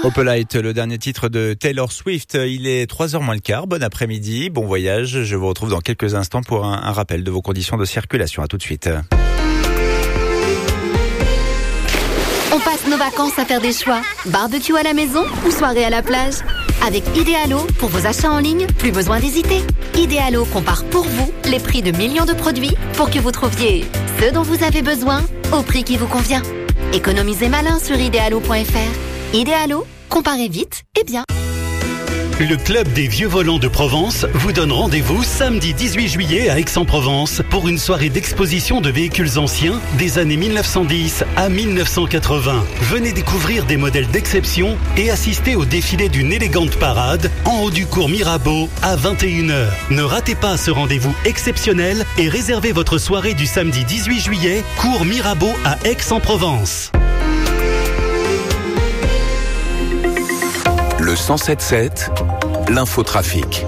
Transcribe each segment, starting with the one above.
Opelite, le dernier titre de Taylor Swift. Il est 3h moins le quart. Bon après-midi, bon voyage. Je vous retrouve dans quelques instants pour un rappel de vos conditions de circulation. À tout de suite. On passe nos vacances à faire des choix. Barbecue à la maison ou soirée à la plage. Avec Idealo, pour vos achats en ligne, plus besoin d'hésiter. Idealo compare pour vous les prix de millions de produits pour que vous trouviez ce dont vous avez besoin au prix qui vous convient. Économisez malin sur idealo.fr. Idealo, comparez vite et bien. Le Club des Vieux Volants de Provence vous donne rendez-vous samedi 18 juillet à Aix-en-Provence pour une soirée d'exposition de véhicules anciens des années 1910 à 1980. Venez découvrir des modèles d'exception et assister au défilé d'une élégante parade en haut du cours Mirabeau à 21h. Ne ratez pas ce rendez-vous exceptionnel et réservez votre soirée du samedi 18 juillet, cours Mirabeau à Aix-en-Provence. Le 107.7, l'infotrafic.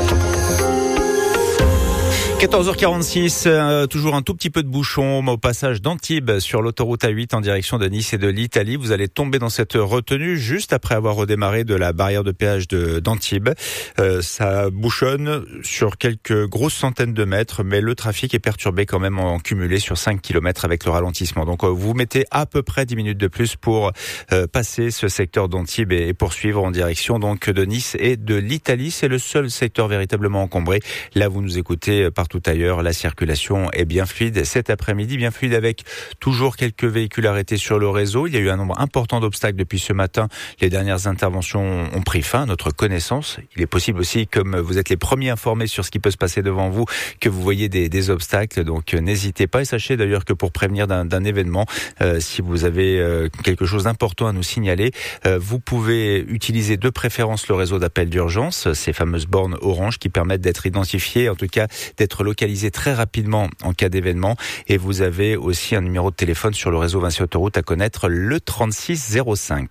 14h46, toujours un tout petit peu de bouchon au passage d'Antibes sur l'autoroute A8 en direction de Nice et de l'Italie. Vous allez tomber dans cette retenue juste après avoir redémarré de la barrière de péage d'Antibes. Ça bouchonne sur quelques grosses centaines de mètres, mais le trafic est perturbé quand même en cumulé sur 5 km avec le ralentissement. Donc vous mettez à peu près 10 minutes de plus pour passer ce secteur d'Antibes et poursuivre en direction donc de Nice et de l'Italie. C'est le seul secteur véritablement encombré. Là, vous nous écoutez partout ailleurs, la circulation est bien fluide cet après-midi, bien fluide avec toujours quelques véhicules arrêtés sur le réseau. Il y a eu un nombre important d'obstacles depuis ce matin. Les dernières interventions ont pris fin à notre connaissance. Il est possible aussi, comme vous êtes les premiers informés sur ce qui peut se passer devant vous, que vous voyez des obstacles. Donc n'hésitez pas et sachez d'ailleurs que pour prévenir d'un événement, si vous avez quelque chose d'important à nous signaler, vous pouvez utiliser de préférence le réseau d'appel d'urgence, ces fameuses bornes orange qui permettent d'être identifiées, en tout cas d'être localisé très rapidement en cas d'événement. Et vous avez aussi un numéro de téléphone sur le réseau Vinci Autoroute à connaître, le 3605.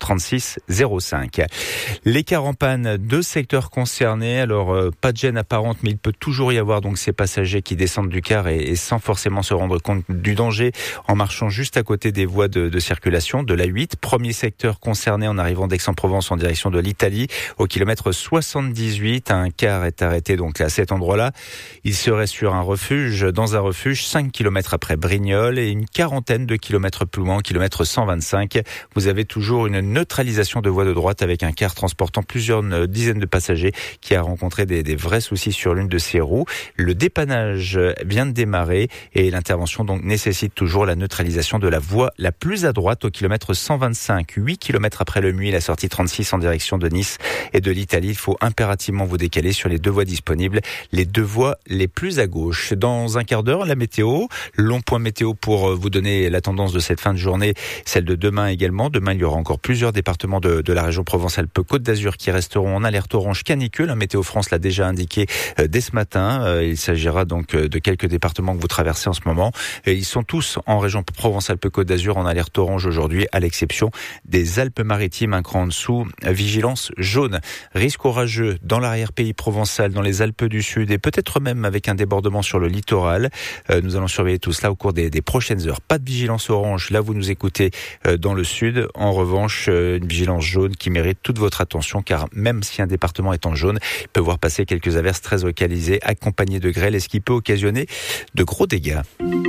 3605. L'écart en panne, 2 secteurs concernés. Alors, pas de gêne apparente, mais il peut toujours y avoir donc ces passagers qui descendent du car et sans forcément se rendre compte du danger en marchant juste à côté des voies de circulation de l'A8. Premier secteur concerné en arrivant d'Aix-en-Provence en direction de l'Italie. Au kilomètre 78, un car est arrêté donc à cet endroit-là. Il serait dans un refuge 5 km après Brignoles et une quarantaine de kilomètres plus loin, au kilomètre 125. Vous avez toujours une neutralisation de voie de droite avec un car transportant plusieurs dizaines de passagers qui a rencontré des vrais soucis sur l'une de ses roues. Le dépannage vient de démarrer et l'intervention donc nécessite toujours la neutralisation de la voie la plus à droite au kilomètre 125. 8 km après le Muy, la sortie 36 en direction de Nice et de l'Italie. Il faut impérativement vous décaler sur les 2 voies disponibles, les 2 voies les plus à gauche. Dans un quart d'heure, la météo, long point météo pour vous donner la tendance de cette fin de journée, celle de demain également. Demain, il y aura encore plusieurs départements de la région Provence-Alpes-Côte d'Azur qui resteront en alerte orange canicule. Météo France l'a déjà indiqué dès ce matin. Il s'agira donc de quelques départements que vous traversez en ce moment. Et ils sont tous en région Provence-Alpes-Côte d'Azur en alerte orange aujourd'hui, à l'exception des Alpes-Maritimes, un cran en dessous, vigilance jaune. Risque orageux dans l'arrière-pays provençal, dans les Alpes du Sud et peut-être même avec un débordement sur le littoral. Nous allons surveiller tout cela au cours des prochaines heures. Pas de vigilance orange, là vous nous écoutez dans le sud. En revanche, une vigilance jaune qui mérite toute votre attention car même si un département est en jaune, il peut voir passer quelques averses très localisées accompagnées de grêle et ce qui peut occasionner de gros dégâts.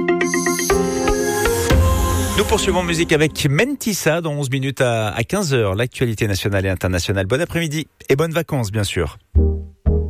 Nous poursuivons musique avec Mentissa dans 11 minutes à 15h. L'actualité nationale et internationale. Bon après-midi et bonnes vacances bien sûr.